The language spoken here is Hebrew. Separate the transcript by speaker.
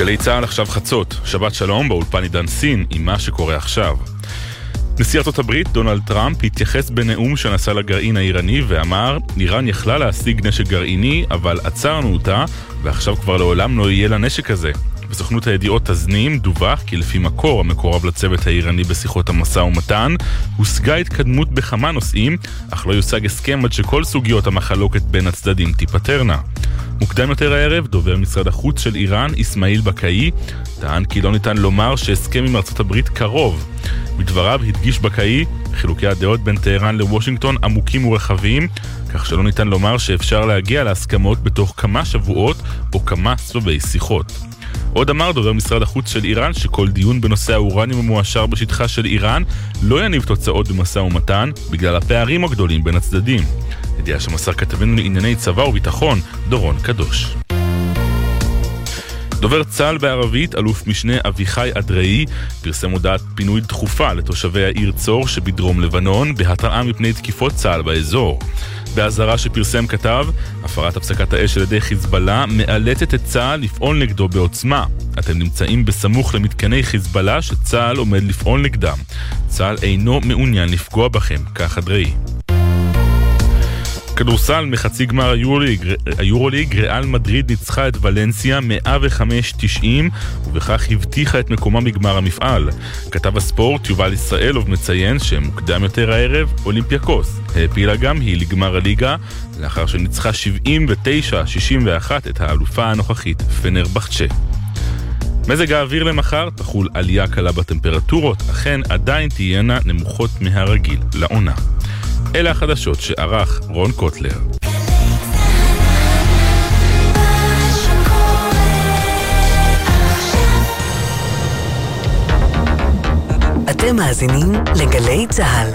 Speaker 1: גלי צהל עכשיו חצות, שבת שלום באולפן עידן סין עם מה שקורה עכשיו. נשיא ארצות הברית דונלד טראמפ התייחס בנאום שנשא לגרעין האיראני ואמר, איראן יכלה להשיג נשק גרעיני אבל עצרנו אותה ועכשיו כבר לעולם לא יהיה לה נשק הזה. בסוכנות הידיעות תזנים דווח כי לפי מקור המקורב לצוות האיראני בשיחות המשא ומתן הושגה התקדמות בכמה נושאים אך לא יושג הסכם עד שכל סוגיות המחלוקת בין הצדדים תיפתרנה. מוקדם יותר הערב, דובר משרד החוץ של איראן, אסמאעיל בקאי, טען כי לא ניתן לומר שהסכם עם ארצות הברית קרוב. בדבריו הדגיש בקאי, חילוקי הדעות בין טהרן לוושינגטון עמוקים ורחבים, כך שלא ניתן לומר שאפשר להגיע להסכמות בתוך כמה שבועות או כמה סבבי שיחות. עוד אמר דובר משרד החוץ של איראן שכל דיון בנושא האורניום המועשר בשטחה של איראן לא יניב תוצאות במשא ומתן בגלל הפערים הגדולים בין הצדדים. ידיעה שמסר כתבנו לענייני צבא וביטחון, דורון קדוש. דובר צה"ל בערבית, אלוף משנה אביחי אדראי, פרסם הודעת פינוי דחופה לתושבי העיר צור שבדרום לבנון, בהתראה מפני תקיפות צה"ל באזור. בהזהרה שפרסם כתב, הפרת הפסקת האש על ידי חיזבאללה מאלצת את צה"ל לפעול נגדו בעוצמה. אתם נמצאים בסמוך למתקני חיזבאללה שצה"ל עומד לפעול נגדם. צה"ל אינו מעוניין לפגוע בכם, כך אדראי. כדורסל מחצי גמר היורוליג, ריאל מדריד ניצחה את ולנסיה 105-90 ובכך הבטיחה את מקומה בגמר המפעל. כתב הספורט יובל ישראלוב מציין שמוקדם יותר הערב אולימפיאקוס העפילה גם היא לגמר הליגה לאחר שניצחה 79-61 את האלופה הנוכחית פנרבחצ'ה. מזג האוויר למחר תחול עלייה קלה בטמפרטורות, אכן עדיין תהיינה נמוכות מהרגיל לעונה. אלה החדשות שערך רון קוטלר.
Speaker 2: אתם מאזינים לגלי צהל.